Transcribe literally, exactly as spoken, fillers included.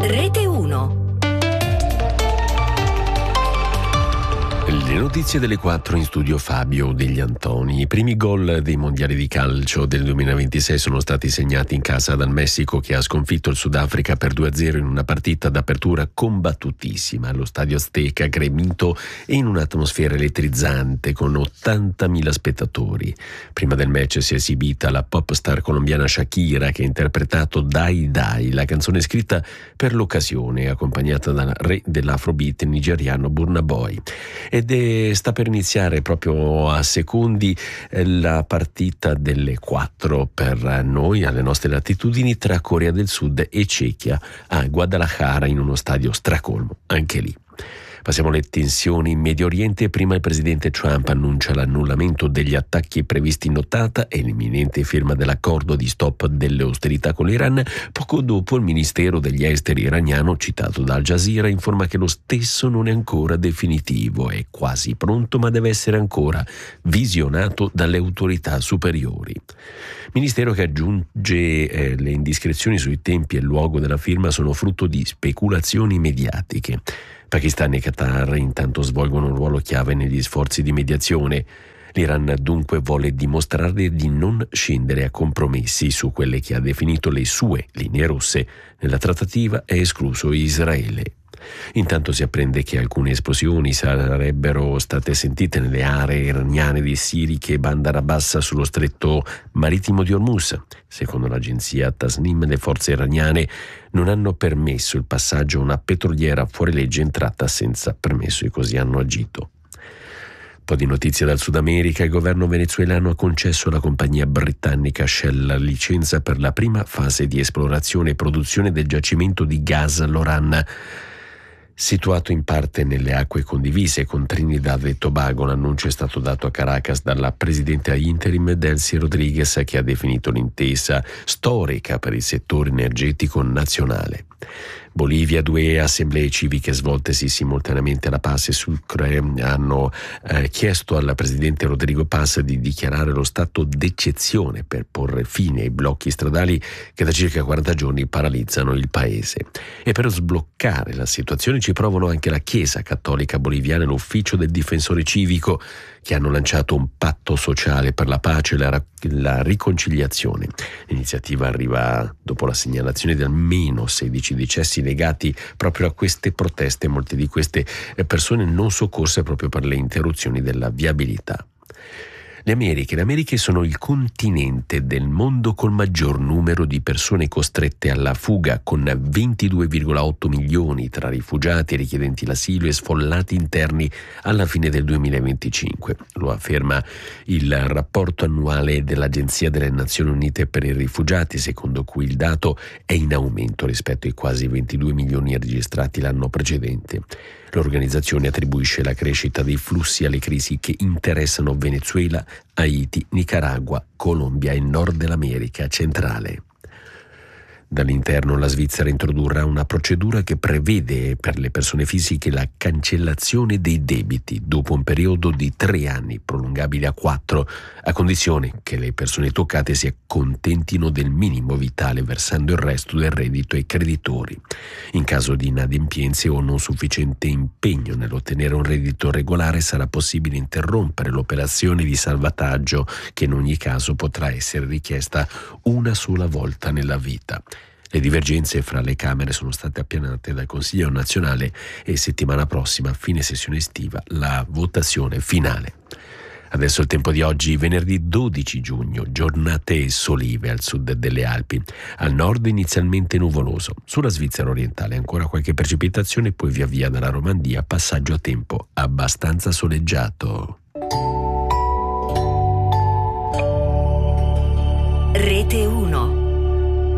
Rete uno. Le notizie delle quattro, in studio Fabio Degli Antoni. I primi gol dei mondiali di calcio del duemilaventisei sono stati segnati in casa dal Messico, che ha sconfitto il Sudafrica per due a zero in una partita d'apertura combattutissima allo Stadio Azteca, gremito e in un'atmosfera elettrizzante con ottantamila spettatori. Prima del match si è esibita la pop star colombiana Shakira, che ha interpretato Dai Dai, la canzone scritta per l'occasione, accompagnata dal re dell'afrobeat nigeriano Burna Boy. Ed è sta per iniziare proprio a secondi la partita delle quattro per noi, alle nostre latitudini, tra Corea del Sud e Cechia a Guadalajara, in uno stadio stracolmo anche lì. Passiamo alle tensioni in Medio Oriente. Prima il presidente Trump annuncia l'annullamento degli attacchi previsti in ottata e l'imminente firma dell'accordo di stop delle austerità con l'Iran. Poco dopo il ministero degli esteri iraniano, citato da Al Jazeera, informa che lo stesso non è ancora definitivo, è quasi pronto ma deve essere ancora visionato dalle autorità superiori. Ministero che aggiunge eh, le indiscrezioni sui tempi e il luogo della firma sono frutto di speculazioni mediatiche. Pakistan e Qatar intanto svolgono un ruolo chiave negli sforzi di mediazione. L'Iran dunque vuole dimostrare di non scendere a compromessi su quelle che ha definito le sue linee rosse. Nella trattativa è escluso Israele. Intanto si apprende che alcune esplosioni sarebbero state sentite nelle aree iraniane di Sirte e Bandar Abbas sullo stretto marittimo di Hormuz. Secondo l'agenzia Tasnim, le forze iraniane non hanno permesso il passaggio a una petroliera fuori legge entrata senza permesso e così hanno agito. Un po' di notizie dal Sud America. Il governo venezuelano ha concesso alla compagnia britannica Shell la licenza per la prima fase di esplorazione e produzione del giacimento di gas Loran, situato in parte nelle acque condivise con Trinidad e Tobago. L'annuncio è stato dato a Caracas dalla presidente a interim Delcy Rodriguez, che ha definito l'intesa storica per il settore energetico nazionale. Bolivia, due assemblee civiche svoltesi simultaneamente alla Paz e Sucre hanno eh, chiesto al presidente Rodrigo Paz di dichiarare lo stato d'eccezione per porre fine ai blocchi stradali che da circa quaranta giorni paralizzano il paese. E per sbloccare la situazione ci provano anche la Chiesa Cattolica Boliviana e l'Ufficio del Difensore Civico, che hanno lanciato un patto sociale per la pace e la, la riconciliazione. L'iniziativa arriva dopo la segnalazione di almeno sedici decessi legati proprio a queste proteste, molte di queste persone non soccorse proprio per le interruzioni della viabilità. Le Americhe. Le Americhe sono il continente del mondo col maggior numero di persone costrette alla fuga, con ventidue virgola otto milioni tra rifugiati, richiedenti l'asilo e sfollati interni alla fine del duemilaventicinque. Lo afferma il rapporto annuale dell'Agenzia delle Nazioni Unite per i rifugiati, secondo cui il dato è in aumento rispetto ai quasi ventidue milioni registrati l'anno precedente. L'organizzazione attribuisce la crescita dei flussi alle crisi che interessano Venezuela, Haiti, Nicaragua, Colombia e Nord dell'America centrale. Dall'interno la Svizzera introdurrà una procedura che prevede per le persone fisiche la cancellazione dei debiti dopo un periodo di tre anni, prolungabile a quattro, a condizione che le persone toccate si accontentino del minimo vitale, versando il resto del reddito ai creditori. In caso di inadempienze o non sufficiente impegno nell'ottenere un reddito regolare, sarà possibile interrompere l'operazione di salvataggio, che in ogni caso potrà essere richiesta una sola volta nella vita. Le divergenze fra le Camere sono state appianate dal Consiglio nazionale e settimana prossima, a fine sessione estiva, la votazione finale. Adesso il tempo di oggi, venerdì dodici giugno, giornate solive al sud delle Alpi. Al nord inizialmente nuvoloso, sulla Svizzera orientale ancora qualche precipitazione, poi via via dalla Romandia passaggio a tempo abbastanza soleggiato. Rete uno.